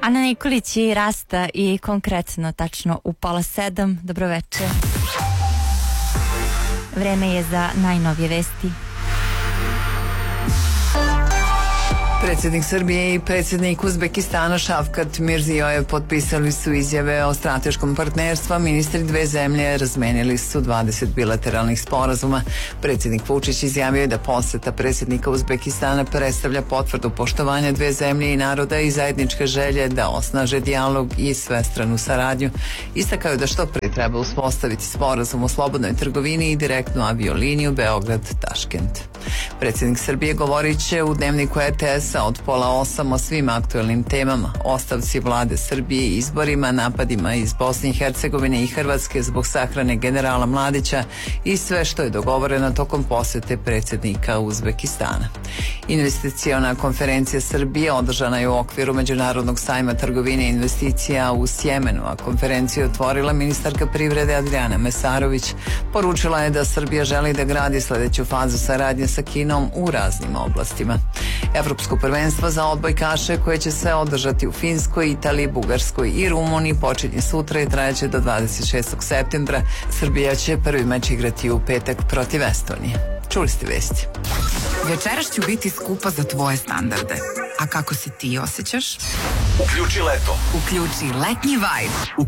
Ana Nikolić i Rasta i konkretno tačno u 6:30. Dobroveče. Vreme je za najnovije vesti. Predsjednik Srbije i predsjednik Uzbekistana Šavkat Mirzijojev potpisali su izjave o strateškom partnerstvu, a ministri dve zemlje razmenili su 20 bilateralnih sporazuma. Predsjednik Vučić izjavio je da poseta predsjednika Uzbekistana predstavlja potvrdu poštovanja dve zemlje i naroda i zajedničke želje da osnaže dijalog i svestranu saradnju. Istakao je da što pre treba uspostaviti sporazum o slobodnoj trgovini i direktnu avioliniju Beograd-Taškent. Predsjednik Srbije govorit će u dnevniku RTS-a od 7:30 o svim aktuelnim temama, ostavci vlade Srbije, izborima, napadima iz Bosne i Hercegovine i Hrvatske zbog sahrane generala Mladića i sve što je dogovoreno tokom posete predsjednika Uzbekistana. Investiciona konferencija Srbije održana je u okviru Međunarodnog sajma trgovine i investicija u Sjemenu, a konferenciju otvorila ministarka privrede Adriana Mesarović. Poručila je da Srbija želi da gradi sljedeću fazu saradnje sa Kinom u raznim oblastima. Evropsko prvenstvo za odbojkaše koje će se održati u Finskoj, Italiji, Bugarskoj i Rumuniji počinje sutra i trajaće do 26. septembra. Srbija će prvi meč igrati u petak protiv Estonije. Čuli ste vesti. Večeras ću biti skupa za tvoje standarde. A kako se ti osjećaš? Uključi leto. Uključi letnji vibe.